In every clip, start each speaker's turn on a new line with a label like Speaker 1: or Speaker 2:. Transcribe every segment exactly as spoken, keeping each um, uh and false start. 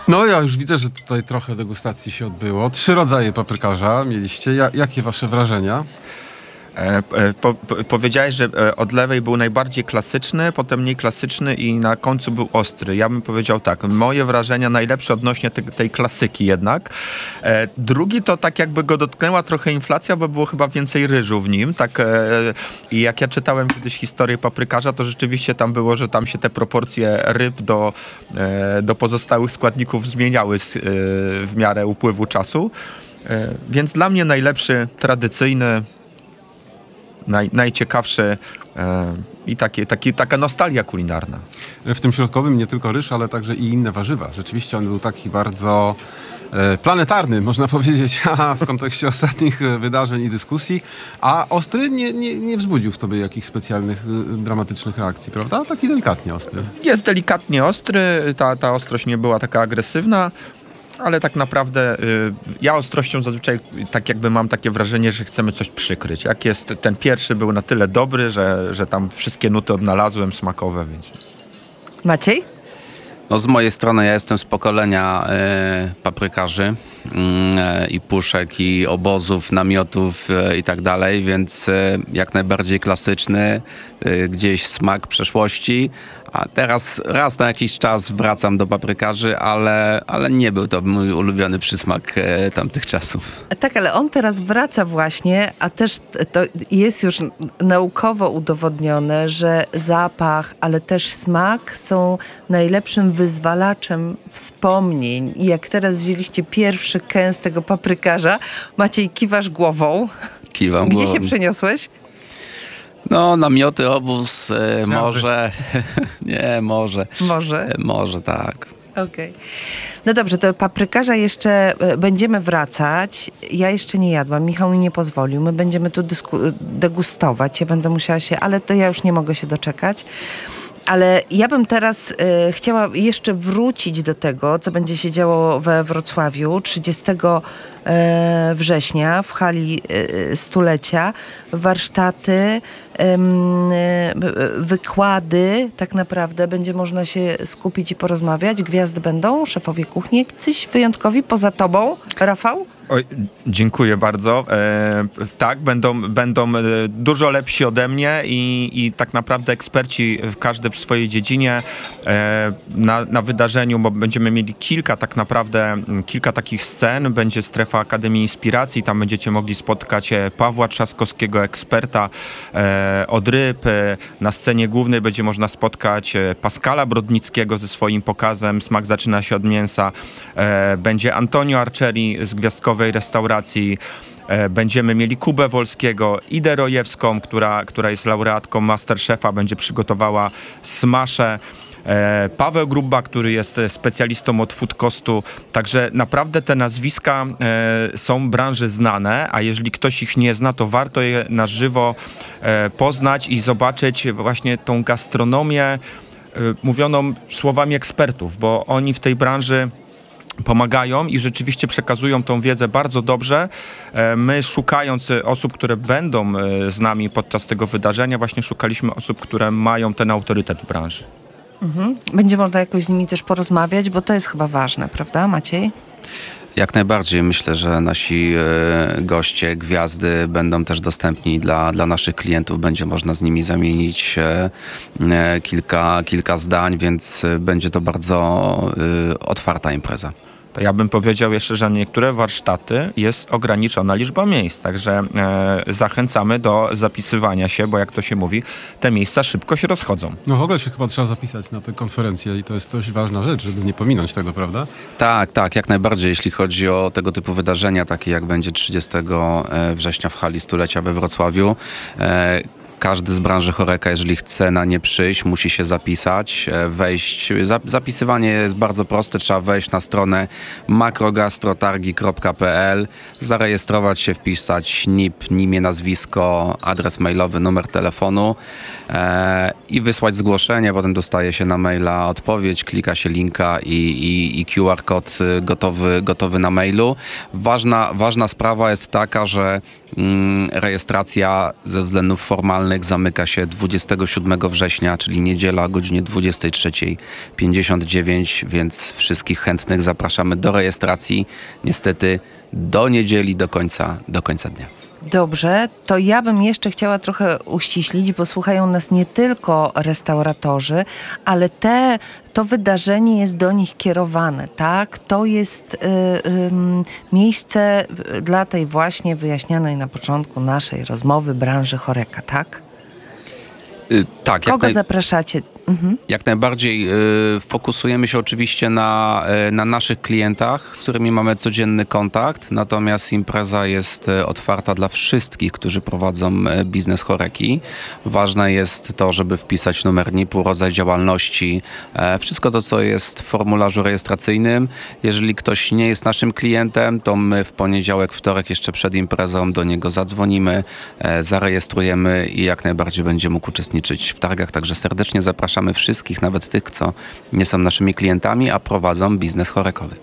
Speaker 1: No ja już widzę, że tutaj trochę degustacji się odbyło. Trzy rodzaje paprykarza mieliście. Ja, jakie wasze wrażenia?
Speaker 2: E, po, po, powiedziałeś, że od lewej był najbardziej klasyczny, potem mniej klasyczny i na końcu był ostry. Ja bym powiedział tak, moje wrażenia najlepsze odnośnie te, tej klasyki jednak. E, drugi to tak jakby go dotknęła trochę inflacja, bo było chyba więcej ryżu w nim. Tak, e, i jak ja czytałem kiedyś historię paprykarza, to rzeczywiście tam było, że tam się te proporcje ryb do, e, do pozostałych składników zmieniały z, e, w miarę upływu czasu. E, więc dla mnie najlepszy, tradycyjny, Naj, najciekawsze e, i takie, takie, taka nostalgia kulinarna.
Speaker 1: W tym środkowym nie tylko ryż, ale także i inne warzywa. Rzeczywiście on był taki bardzo e, planetarny, można powiedzieć, w kontekście ostatnich wydarzeń i dyskusji, a ostry nie, nie, nie wzbudził w tobie jakichś specjalnych, dramatycznych reakcji, prawda? Taki delikatnie ostry.
Speaker 2: Jest delikatnie ostry, ta, ta ostrość nie była taka agresywna. Ale tak naprawdę y, ja ostrością zazwyczaj tak jakby mam takie wrażenie, że chcemy coś przykryć. Jak jest, ten pierwszy był na tyle dobry, że, że tam wszystkie nuty odnalazłem smakowe, więc...
Speaker 3: Maciej?
Speaker 4: No z mojej strony ja jestem z pokolenia e, paprykarzy e, i puszek, i obozów, namiotów e, i tak dalej, więc e, jak najbardziej klasyczny, e, gdzieś smak przeszłości, a teraz raz na jakiś czas wracam do paprykarzy, ale, ale nie był to mój ulubiony przysmak e, tamtych czasów.
Speaker 3: Tak, ale on teraz wraca właśnie, a też to jest już naukowo udowodnione, że zapach, ale też smak są najlepszym wyzwalaczem wspomnień. I jak teraz wzięliście pierwszy kęs tego paprykarza, Maciej, kiwasz głową.
Speaker 4: Kiwam
Speaker 3: Gdzie
Speaker 4: głową.
Speaker 3: się przeniosłeś?
Speaker 4: No, namioty, obóz, e, może. Nie, może.
Speaker 3: Może.
Speaker 4: E, może, tak.
Speaker 3: Okej. No dobrze, to paprykarza jeszcze e, będziemy wracać. Ja jeszcze nie jadłam, Michał mi nie pozwolił. My będziemy tu dysku- degustować. Ja będę musiała się, ale to ja już nie mogę się doczekać. Ale ja bym teraz e, chciała jeszcze wrócić do tego, co będzie się działo we Wrocławiu trzydziestego e, września w hali e, stulecia. Warsztaty, em, e, wykłady, tak naprawdę będzie można się skupić i porozmawiać. Gwiazdy będą, szefowie kuchni, jacyś wyjątkowi poza tobą, Rafał?
Speaker 2: Oj, dziękuję bardzo. E, tak, będą, będą dużo lepsi ode mnie i, i tak naprawdę eksperci w każdy w swojej dziedzinie e, na, na wydarzeniu, bo będziemy mieli kilka tak naprawdę, kilka takich scen. Będzie strefa Akademii Inspiracji, tam będziecie mogli spotkać Pawła Trzaskowskiego, eksperta e, od ryb. E, na scenie głównej będzie można spotkać Pascala Brodnickiego ze swoim pokazem Smak zaczyna się od mięsa. E, będzie Antonio Arcieri z Gwiazdkowej restauracji. E, będziemy mieli Kubę Wolskiego, Idę Rojewską, która, która jest laureatką Masterchefa, będzie przygotowała smasze. E, Paweł Grubba, który jest specjalistą od food costu. Także naprawdę te nazwiska e, są branży znane, a jeżeli ktoś ich nie zna, to warto je na żywo e, poznać i zobaczyć właśnie tą gastronomię e, mówioną słowami ekspertów, bo oni w tej branży pomagają i rzeczywiście przekazują tą wiedzę bardzo dobrze. My, szukając osób, które będą z nami podczas tego wydarzenia, właśnie szukaliśmy osób, które mają ten autorytet w branży.
Speaker 3: Mhm. Będzie można jakoś z nimi też porozmawiać, bo to jest chyba ważne, prawda, Maciej?
Speaker 4: Jak najbardziej. Myślę, że nasi e, goście, gwiazdy będą też dostępni dla, dla naszych klientów. Będzie można z nimi zamienić e, e, kilka, kilka zdań, więc będzie to bardzo e, otwarta impreza.
Speaker 2: To ja bym powiedział jeszcze, że na niektóre warsztaty jest ograniczona liczba miejsc, także e, zachęcamy do zapisywania się, bo jak to się mówi, te miejsca szybko się rozchodzą.
Speaker 1: No w ogóle się chyba trzeba zapisać na tę konferencję i to jest dość ważna rzecz, żeby nie pominąć tego, prawda?
Speaker 4: Tak, tak, jak najbardziej. Jeśli chodzi o tego typu wydarzenia, takie jak będzie trzydziestego września w hali stulecia we Wrocławiu, e, każdy z branży Horeca, jeżeli chce na nie przyjść, musi się zapisać, wejść. Zapisywanie jest bardzo proste, trzeba wejść na stronę makrogastrotargi kropka p l, zarejestrować się, wpisać N I P, imię, nazwisko, adres mailowy, numer telefonu e, i wysłać zgłoszenie. Potem dostaje się na maila odpowiedź, klika się linka i, i, i Q R kod gotowy, gotowy na mailu. Ważna, ważna sprawa jest taka, że Mm, Rejestracja ze względów formalnych zamyka się dwudziestego siódmego września, czyli niedziela o godzinie dwudziestej trzeciej pięćdziesiąt dziewięć, więc wszystkich chętnych zapraszamy do rejestracji. Niestety do niedzieli, do końca, do końca dnia.
Speaker 3: Dobrze, to ja bym jeszcze chciała trochę uściślić, bo słuchają nas nie tylko restauratorzy, ale te, to wydarzenie jest do nich kierowane, tak? To jest y, y, miejsce dla tej właśnie wyjaśnianej na początku naszej rozmowy branży Horeca, tak?
Speaker 4: Y, tak,
Speaker 3: Kogo
Speaker 4: jak naj...
Speaker 3: zapraszacie? Mhm.
Speaker 4: Jak najbardziej y, fokusujemy się oczywiście na, y, na naszych klientach, z którymi mamy codzienny kontakt, natomiast impreza jest y, otwarta dla wszystkich, którzy prowadzą y, biznes Horeki. Ważne jest to, żeby wpisać numer N I P-u, rodzaj działalności, y, wszystko to, co jest w formularzu rejestracyjnym. Jeżeli ktoś nie jest naszym klientem, to my w poniedziałek, wtorek jeszcze przed imprezą do niego zadzwonimy, y, zarejestrujemy i jak najbardziej będzie mógł uczestniczyć w targach, także serdecznie zapraszamy wszystkich, nawet tych, co nie są naszymi klientami, a prowadzą biznes horekowy.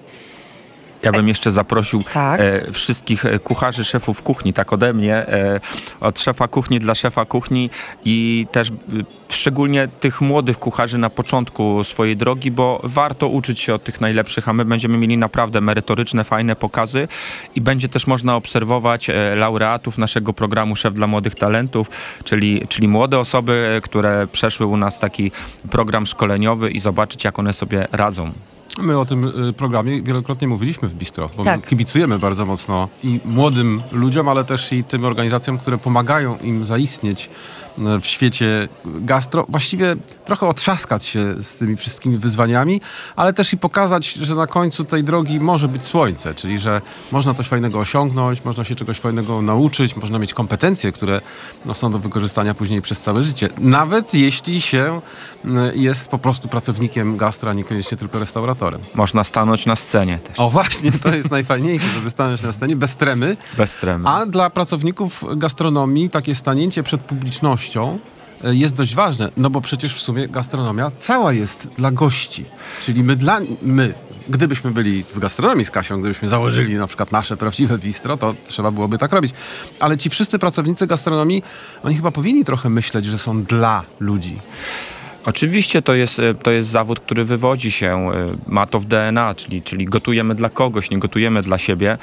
Speaker 2: Ja bym jeszcze zaprosił
Speaker 3: Tak.
Speaker 2: e, wszystkich e, kucharzy, szefów kuchni, tak ode mnie, e, od szefa kuchni dla szefa kuchni i też e, szczególnie tych młodych kucharzy na początku swojej drogi, bo warto uczyć się od tych najlepszych, a my będziemy mieli naprawdę merytoryczne, fajne pokazy i będzie też można obserwować e, laureatów naszego programu Szef dla Młodych Talentów, czyli, czyli młode osoby, które przeszły u nas taki program szkoleniowy i zobaczyć, jak one sobie radzą.
Speaker 1: My o tym y, programie wielokrotnie mówiliśmy w Bistro, bo
Speaker 3: Tak.
Speaker 1: my kibicujemy bardzo mocno i młodym ludziom, ale też i tym organizacjom, które pomagają im zaistnieć y, w świecie gastro. Właściwie trochę otrzaskać się z tymi wszystkimi wyzwaniami, ale też i pokazać, że na końcu tej drogi może być słońce, czyli że można coś fajnego osiągnąć, można się czegoś fajnego nauczyć, można mieć kompetencje, które no, są do wykorzystania później przez całe życie. Nawet jeśli się y, jest po prostu pracownikiem gastra, niekoniecznie tylko restauratorem.
Speaker 2: Można stanąć na scenie też,
Speaker 1: O właśnie, to jest najfajniejsze, żeby stanąć na scenie bez tremy.
Speaker 2: bez tremy.
Speaker 1: A dla pracowników gastronomii takie stanięcie przed publicznością e, jest dość ważne, no bo przecież w sumie gastronomia cała jest dla gości. Czyli my, dla, my gdybyśmy byli w gastronomii z Kasią, gdybyśmy założyli na przykład nasze prawdziwe bistro, to trzeba byłoby tak robić. Ale ci wszyscy pracownicy gastronomii, oni chyba powinni trochę myśleć, że są dla ludzi.
Speaker 2: Oczywiście to jest, to jest zawód, który wywodzi się, ma to w D N A, czyli, czyli gotujemy dla kogoś, nie gotujemy dla siebie.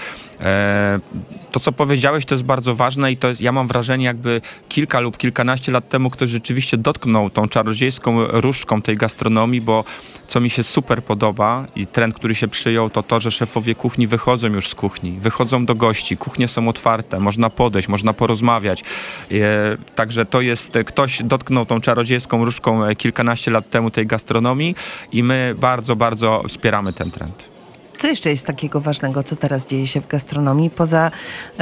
Speaker 2: E, to, co powiedziałeś, to jest bardzo ważne i to jest, ja mam wrażenie, jakby kilka lub kilkanaście lat temu ktoś rzeczywiście dotknął tą czarodziejską różdżką tej gastronomii, bo co mi się super podoba i trend, który się przyjął, to to, że szefowie kuchni wychodzą już z kuchni, wychodzą do gości, kuchnie są otwarte, można podejść, można porozmawiać. E, także to jest, ktoś dotknął tą czarodziejską różdżką kilkanaście lat temu tej gastronomii i my bardzo, bardzo wspieramy ten trend.
Speaker 3: Co jeszcze jest takiego ważnego, co teraz dzieje się w gastronomii? Poza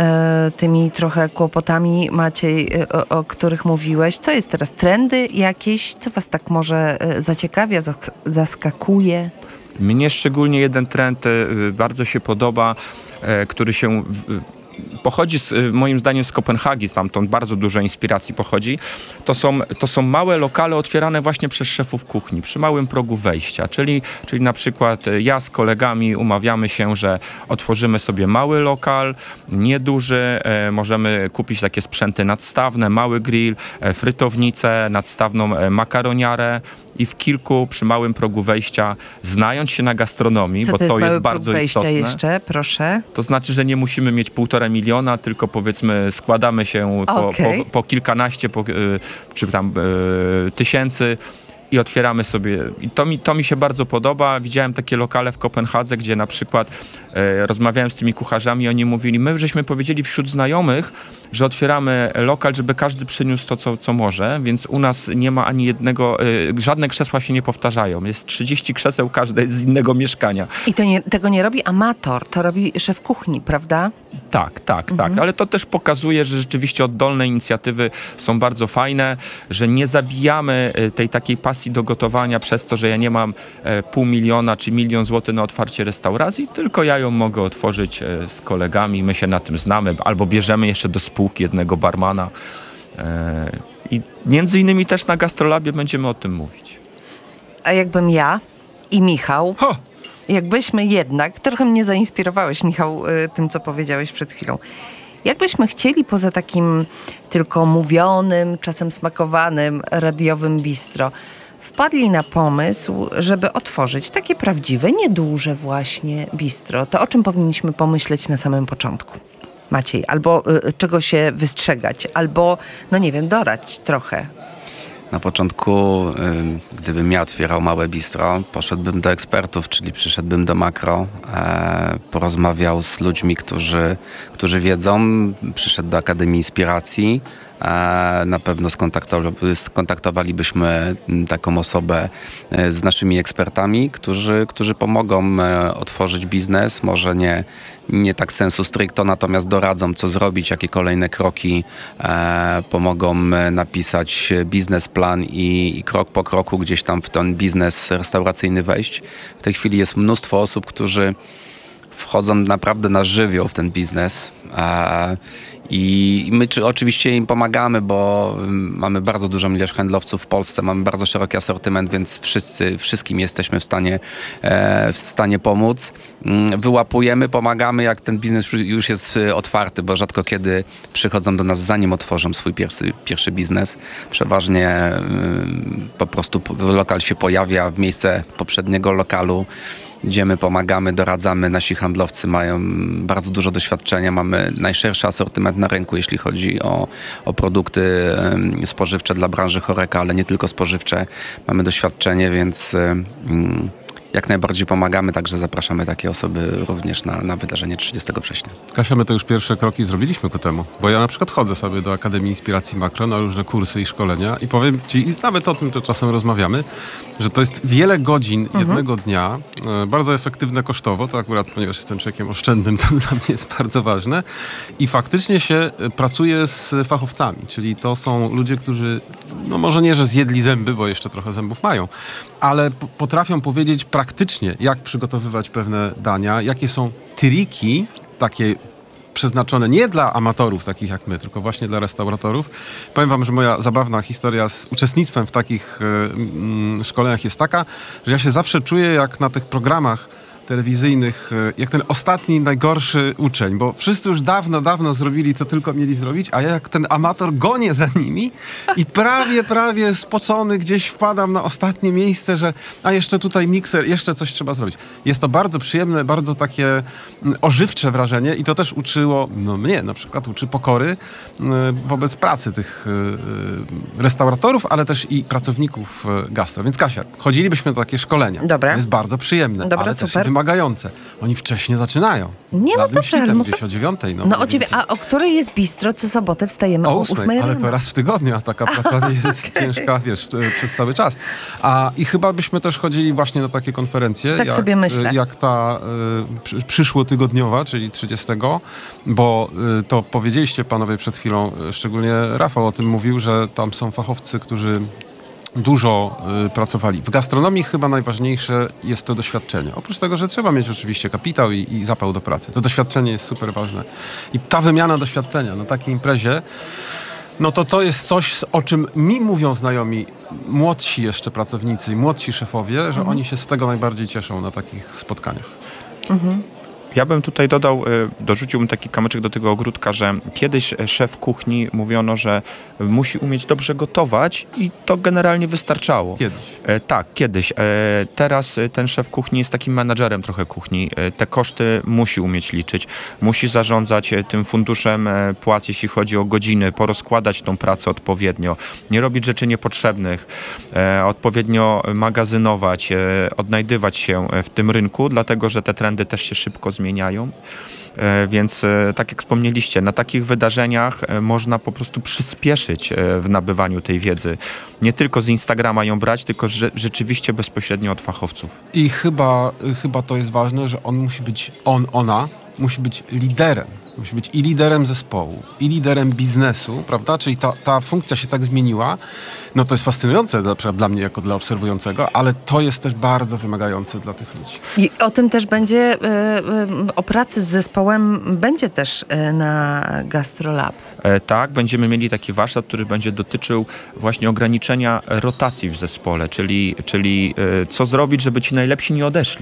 Speaker 3: e, tymi trochę kłopotami, Maciej, e, o, o których mówiłeś, co jest teraz? Trendy jakieś? Co was tak może e, zaciekawia, zas- zaskakuje?
Speaker 2: Mnie szczególnie jeden trend e, bardzo się podoba, e, który się w, pochodzi z, moim zdaniem z Kopenhagi, stamtąd bardzo dużo inspiracji pochodzi. To są, to są małe lokale otwierane właśnie przez szefów kuchni, przy małym progu wejścia. Czyli, czyli na przykład ja z kolegami umawiamy się, że otworzymy sobie mały lokal, nieduży, e, możemy kupić takie sprzęty nadstawne, mały grill, e, frytownicę, nadstawną e, makaroniarę i w kilku przy małym progu wejścia, znając się na gastronomii,
Speaker 3: Co
Speaker 2: bo
Speaker 3: to jest,
Speaker 2: to
Speaker 3: mały
Speaker 2: jest bardzo
Speaker 3: próg wejścia
Speaker 2: istotne.
Speaker 3: jeszcze, proszę?
Speaker 2: To znaczy, że nie musimy mieć półtora miliona, tylko powiedzmy składamy się po,
Speaker 3: Okej.
Speaker 2: po, po kilkanaście po, y, czy tam y, tysięcy i otwieramy sobie. I to mi, to mi się bardzo podoba. Widziałem takie lokale w Kopenhadze, gdzie na przykład e, rozmawiałem z tymi kucharzami i oni mówili, my żeśmy powiedzieli wśród znajomych, że otwieramy lokal, żeby każdy przyniósł to, co, co może, więc u nas nie ma ani jednego, e, żadne krzesła się nie powtarzają. Jest trzydzieści krzeseł, każde jest z innego mieszkania.
Speaker 3: I to nie, tego nie robi amator, to robi szef kuchni, prawda?
Speaker 2: Tak, tak, tak, ale to też pokazuje, że rzeczywiście oddolne inicjatywy są bardzo fajne, że nie zabijamy e, tej takiej pasji do gotowania przez to, że ja nie mam e, pół miliona czy milion złotych na otwarcie restauracji, tylko ja ją mogę otworzyć e, z kolegami, my się na tym znamy, albo bierzemy jeszcze do spółki jednego barmana e, i między innymi też na Gastrolabie będziemy o tym mówić.
Speaker 3: A jakbym ja i Michał,
Speaker 1: Ho!
Speaker 3: jakbyśmy jednak, trochę mnie zainspirowałeś, Michał, y, tym, co powiedziałeś przed chwilą. Jakbyśmy chcieli poza takim tylko mówionym, czasem smakowanym, radiowym bistro, wpadli na pomysł, żeby otworzyć takie prawdziwe, nieduże właśnie bistro, to o czym powinniśmy pomyśleć na samym początku? Maciej, albo y, czego się wystrzegać, albo, no nie wiem, dorać trochę.
Speaker 4: Na początku, y, gdybym ja otwierał małe bistro, poszedłbym do ekspertów, czyli przyszedłbym do Makro, e, porozmawiał z ludźmi, którzy, którzy wiedzą, przyszedł do Akademii Inspiracji. E, na pewno skontaktow- skontaktowalibyśmy taką osobę e, z naszymi ekspertami, którzy, którzy pomogą e, otworzyć biznes, może nie, nie tak sensu stricto, natomiast doradzą, co zrobić, jakie kolejne kroki, e, pomogą e, napisać biznesplan i, i krok po kroku gdzieś tam w ten biznes restauracyjny wejść. W tej chwili jest mnóstwo osób, którzy wchodzą naprawdę na żywioł w ten biznes. E, I my czy, oczywiście im pomagamy, bo mamy bardzo dużą ilość handlowców w Polsce, mamy bardzo szeroki asortyment, więc wszyscy, wszystkim jesteśmy w stanie, e, w stanie pomóc. Wyłapujemy, pomagamy, jak ten biznes już jest otwarty, bo rzadko kiedy przychodzą do nas, zanim otworzą swój pierwszy, pierwszy biznes. Przeważnie y, po prostu lokal się pojawia w miejsce poprzedniego lokalu. Idziemy, pomagamy, doradzamy. Nasi handlowcy mają bardzo dużo doświadczenia. Mamy najszerszy asortyment na rynku, jeśli chodzi o, o produkty um, spożywcze dla branży HoReCa, ale nie tylko spożywcze. Mamy doświadczenie, więc um, jak najbardziej pomagamy, także zapraszamy takie osoby również na, na wydarzenie trzydziestego września.
Speaker 1: Kasia, my to już pierwsze kroki zrobiliśmy ku temu, bo ja na przykład chodzę sobie do Akademii Inspiracji Makro na różne kursy i szkolenia i powiem ci, i nawet o tym to czasem rozmawiamy, że to jest wiele godzin mhm. jednego dnia, e, bardzo efektywne kosztowo, to akurat, ponieważ jestem człowiekiem oszczędnym, to dla mnie jest bardzo ważne i faktycznie się pracuje z fachowcami, czyli to są ludzie, którzy, no może nie, że zjedli zęby, bo jeszcze trochę zębów mają, ale p- potrafią powiedzieć praktycznie, jak przygotowywać pewne dania, jakie są triki takie przeznaczone nie dla amatorów takich jak my, tylko właśnie dla restauratorów. Powiem wam, że moja zabawna historia z uczestnictwem w takich y, y, szkoleniach jest taka, że ja się zawsze czuję jak na tych programach telewizyjnych, jak ten ostatni, najgorszy uczeń, bo wszyscy już dawno, dawno zrobili, co tylko mieli zrobić, a ja jak ten amator gonię za nimi i prawie, prawie spocony gdzieś wpadam na ostatnie miejsce, że a jeszcze tutaj mikser, jeszcze coś trzeba zrobić. Jest to bardzo przyjemne, bardzo takie ożywcze wrażenie i to też uczyło, no mnie na przykład uczy pokory wobec pracy tych restauratorów, ale też i pracowników gastro. Więc Kasia, chodzilibyśmy na takie szkolenia.
Speaker 3: Dobra.
Speaker 1: To jest bardzo przyjemne,
Speaker 3: Dobra,
Speaker 1: ale
Speaker 3: super.
Speaker 1: też wymagające. Oni wcześniej zaczynają.
Speaker 3: Nie, no dobrze,
Speaker 1: Świtem,
Speaker 3: no
Speaker 1: gdzieś
Speaker 3: to-
Speaker 1: o dziewiątej. No,
Speaker 3: No
Speaker 1: mniej
Speaker 3: o ciebie,
Speaker 1: więcej.
Speaker 3: a o której jest bistro? Co sobotę wstajemy
Speaker 1: O
Speaker 3: o
Speaker 1: ósmej,
Speaker 3: ósmej
Speaker 1: ale
Speaker 3: rano.
Speaker 1: to raz w tygodniu, a taka praca jest ciężka, wiesz, w- przez cały czas. A i chyba byśmy też chodzili właśnie na takie konferencje,
Speaker 3: Tak
Speaker 1: jak,
Speaker 3: sobie myślę.
Speaker 1: jak ta y, przy, przyszłotygodniowa, czyli trzydziestego, bo y, to powiedzieliście panowie przed chwilą, y, szczególnie Rafał o tym mówił, że tam są fachowcy, którzy dużo y, pracowali. W gastronomii chyba najważniejsze jest to doświadczenie. Oprócz tego, że trzeba mieć oczywiście kapitał i, i zapał do pracy. To doświadczenie jest super ważne. I ta wymiana doświadczenia na takiej imprezie, no to to jest coś, o czym mi mówią znajomi, młodsi jeszcze pracownicy i młodsi szefowie, że
Speaker 3: Mhm.
Speaker 1: oni się z tego najbardziej cieszą na takich spotkaniach.
Speaker 2: Ja bym tutaj dodał, y, dorzuciłbym taki kamyczek do tego ogródka, że kiedyś szef kuchni mówiono, że musi umieć dobrze gotować i to generalnie wystarczało.
Speaker 1: Kiedyś.
Speaker 2: E, tak, kiedyś. E, teraz e, ten szef kuchni jest takim menadżerem trochę kuchni. E, te koszty musi umieć liczyć, musi zarządzać e, tym funduszem e, płac, jeśli chodzi o godziny, porozkładać tą pracę odpowiednio, nie robić rzeczy niepotrzebnych, e, odpowiednio magazynować, e, odnajdywać się w tym rynku, dlatego że te trendy też się szybko zmieniają. E, Więc e, tak jak wspomnieliście, na takich wydarzeniach e, można po prostu przyspieszyć e, w nabywaniu tej wiedzy. Nie tylko z Instagrama ją brać, tylko że, rzeczywiście bezpośrednio od fachowców.
Speaker 1: I chyba, chyba to jest ważne, że on musi być, on, ona musi być liderem. Musi być i liderem zespołu, i liderem biznesu, prawda? Czyli ta, ta funkcja się tak zmieniła. No to jest fascynujące na przykład dla mnie jako dla obserwującego, ale to jest też bardzo wymagające dla tych ludzi.
Speaker 3: I o tym też będzie, y, y, o pracy z zespołem będzie też y, na GastroLab.
Speaker 2: E, Tak, będziemy mieli taki warsztat, który będzie dotyczył właśnie ograniczenia rotacji w zespole, czyli, czyli e, co zrobić, żeby ci najlepsi nie odeszli.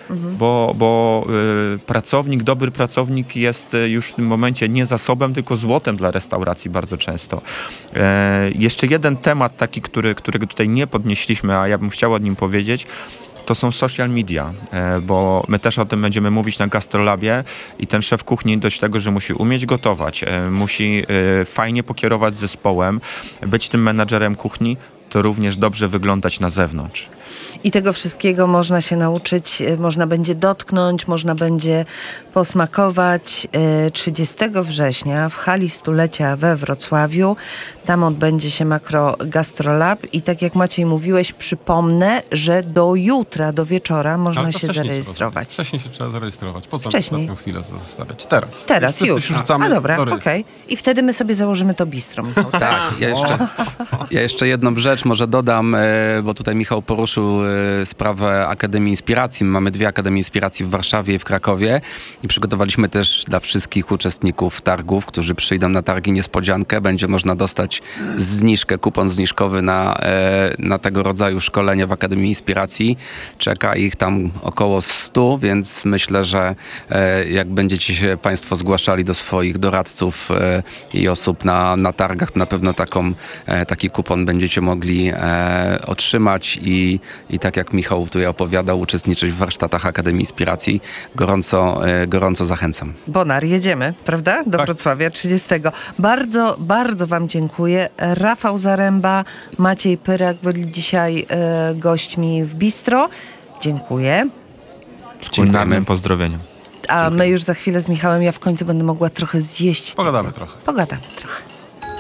Speaker 2: bo, bo y, pracownik, dobry pracownik jest y, już w tym momencie nie zasobem, tylko złotem dla restauracji bardzo często. E, jeszcze jeden temat taki, który, którego tutaj nie podnieśliśmy, a ja bym chciał o nim powiedzieć, to są social media, e, bo my też o tym będziemy mówić na Gastrolabie i ten szef kuchni dość tego, że musi umieć gotować, e, musi e, fajnie pokierować zespołem, być tym menadżerem kuchni, to również dobrze wyglądać na zewnątrz.
Speaker 3: I tego wszystkiego można się nauczyć, e, można będzie dotknąć, można będzie posmakować e, trzydziestego września w hali stulecia we Wrocławiu. Tam odbędzie się Makro Gastrolab i tak jak Maciej mówiłeś, przypomnę, że do jutra, do wieczora można
Speaker 1: Ale to
Speaker 3: się
Speaker 1: wcześniej trzeba
Speaker 3: zarejestrować.
Speaker 1: zrobić. Wcześniej się trzeba zarejestrować. Po co
Speaker 3: Wcześniej.
Speaker 1: ostatnią chwilę zostawiać? Teraz.
Speaker 3: Teraz
Speaker 1: Wszyscy
Speaker 3: już.
Speaker 1: się rzucamy
Speaker 3: A dobra,
Speaker 1: do
Speaker 3: okej.
Speaker 1: rejestracji.
Speaker 3: I wtedy my sobie założymy to bistro. Michał, tak?
Speaker 4: Tak, ja jeszcze, ja jeszcze jedną rzecz może dodam, e, bo tutaj Michał poruszył e, sprawę Akademii Inspiracji. My mamy dwie Akademie Inspiracji w Warszawie i w Krakowie i przygotowaliśmy też dla wszystkich uczestników targów, którzy przyjdą na targi, niespodziankę. Będzie można dostać zniżkę, kupon zniżkowy na, e, na tego rodzaju szkolenie w Akademii Inspiracji. Czeka ich tam około stu, więc myślę, że e, jak będziecie się Państwo zgłaszali do swoich doradców e, i osób na, na targach, to na pewno taką, e, taki kupon będziecie mogli e, otrzymać i, i tak jak Michał tutaj opowiadał, uczestniczyć w warsztatach Akademii Inspiracji. Gorąco, e, gorąco zachęcam.
Speaker 3: Bonar, jedziemy, prawda? Do
Speaker 1: Tak.
Speaker 3: Wrocławia trzydziestego. Bardzo, bardzo wam dziękuję. Rafał Zaręba, Maciej Pyrak byli dzisiaj e, gośćmi w bistro. Dziękuję.
Speaker 2: Wspólnym pozdrowieniom.
Speaker 3: A my już za chwilę z Michałem, ja w końcu będę mogła trochę zjeść.
Speaker 1: Pogadamy trochę.
Speaker 3: Pogadamy trochę.